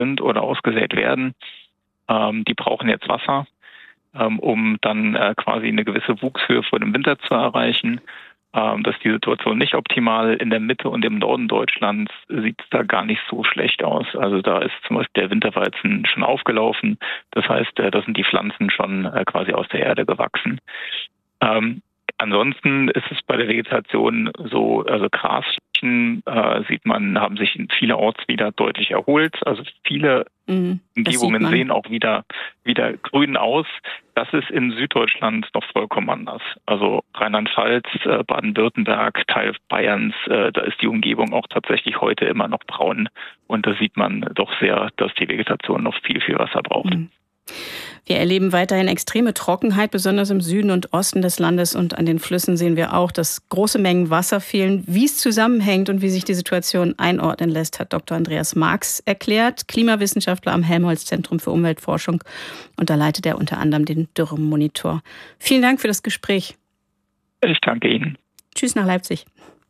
sind oder ausgesät werden, die brauchen jetzt Wasser, um dann quasi eine gewisse Wuchshöhe vor dem Winter zu erreichen. Das ist die Situation nicht optimal. In der Mitte und im Norden Deutschlands sieht es da gar nicht so schlecht aus. Also da ist zum Beispiel der Winterweizen schon aufgelaufen. Das heißt, da sind die Pflanzen schon quasi aus der Erde gewachsen. Ansonsten ist es bei der Vegetation so, also Grasflächen haben sich vielerorts wieder deutlich erholt. Also viele Umgebungen sehen auch wieder grün aus. Das ist in Süddeutschland noch vollkommen anders. Also Rheinland-Pfalz, Baden-Württemberg, Teil Bayerns, da ist die Umgebung auch tatsächlich heute immer noch braun. Und da sieht man doch sehr, dass die Vegetation noch viel, viel Wasser braucht. Wir erleben weiterhin extreme Trockenheit, besonders im Süden und Osten des Landes. Und an den Flüssen sehen wir auch, dass große Mengen Wasser fehlen. Wie es zusammenhängt und wie sich die Situation einordnen lässt, hat Dr. Andreas Marx erklärt, Klimawissenschaftler am Helmholtz-Zentrum für Umweltforschung. Und da leitet er unter anderem den Dürremonitor. Vielen Dank für das Gespräch. Ich danke Ihnen. Tschüss nach Leipzig.